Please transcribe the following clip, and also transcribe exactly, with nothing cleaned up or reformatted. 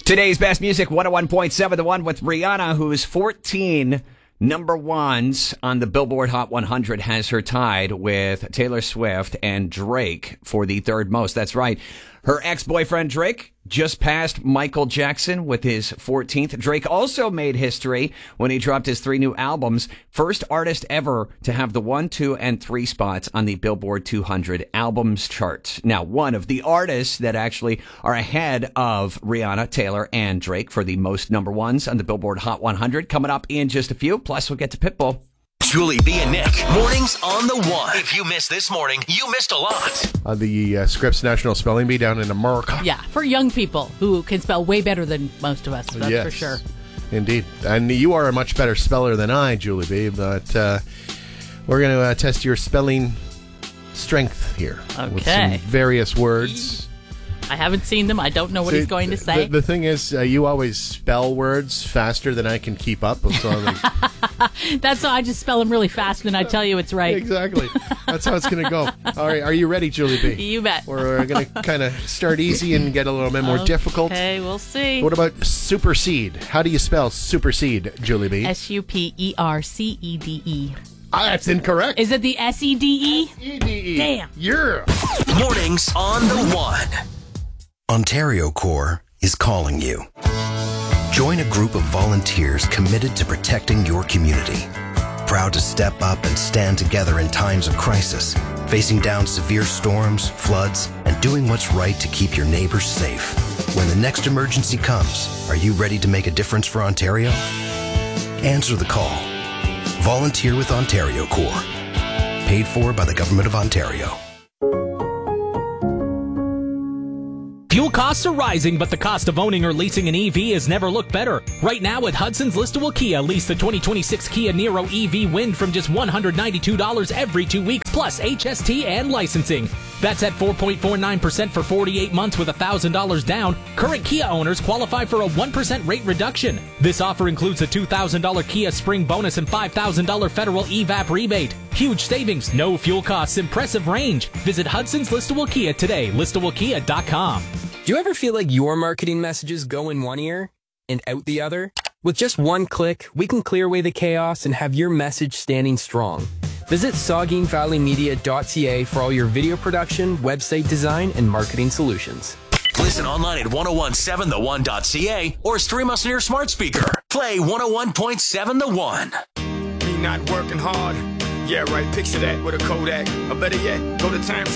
Today's best music, one oh one point seven The One with Rihanna, who's fourteen number ones on the Billboard Hot one hundred, has her tied with Taylor Swift and Drake for the third most. That's right. Her ex-boyfriend Drake just passed Michael Jackson with his fourteenth. Drake also made history when he dropped his three new albums. First artist ever to have the one, two, and three spots on the Billboard two hundred albums chart. Now, one of the artists that actually are ahead of Rihanna, Taylor, and Drake for the most number ones on the Billboard Hot one hundred coming up in just a few. Plus, we'll get to Pitbull. Julie B and Nick, mornings on the one. If you missed this morning, you missed a lot. Uh, the uh, Scripps National Spelling Bee down in America. Yeah, for young people who can spell way better than most of us, that's yes, for sure. Indeed. And you are a much better speller than I, Julie B, but uh, we're going to uh, test your spelling strength here. Okay. With some various words. I haven't seen them. I don't know what See, he's going to say. The, the thing is, uh, you always spell words faster than I can keep up. So I'm like, That's how I just spell them really fast and I tell you it's right. Exactly. That's how it's going to go. All right. Are you ready, Julie B? You bet. We're going to kind of start easy and get a little bit more okay, difficult. Okay, we'll see. What about supersede? How do you spell supersede, Julie B? S U P E R C E D E. Ah, that's incorrect. Is it the S E D E? S E D E. Damn. Yeah. Mornings on the one. Ontario Corps is calling you. Join a group of volunteers committed to protecting your community. Proud to step up and stand together in times of crisis, facing down severe storms, floods, and doing what's right to keep your neighbors safe. When the next emergency comes, are you ready to make a difference for Ontario? Answer the call. Volunteer with Ontario Corps. Paid for by the Government of Ontario. Fuel costs are rising, but the cost of owning or leasing an E V has never looked better. Right now at Hudson's Listowel Kia, lease the twenty twenty-six Kia Niro E V Wind from just one hundred ninety-two dollars every two weeks, plus H S T and licensing. That's at four point four nine percent for forty-eight months with one thousand dollars down. Current Kia owners qualify for a one percent rate reduction. This offer includes a two thousand dollars Kia Spring bonus and five thousand dollars federal E V A P rebate. Huge savings, no fuel costs, impressive range. Visit Hudson's Listowel Kia today, listowel kia dot com. Do you ever feel like your marketing messages go in one ear and out the other? With just one click, we can clear away the chaos and have your message standing strong. Visit saugeen valley media dot c a for all your video production, website design, and marketing solutions. Listen online at ten seventeen the one dot c a or stream us on your smart speaker. Play one oh one point seven The One. Me not working hard. Yeah, right. Picture that with a Kodak. Or better yet, go to Times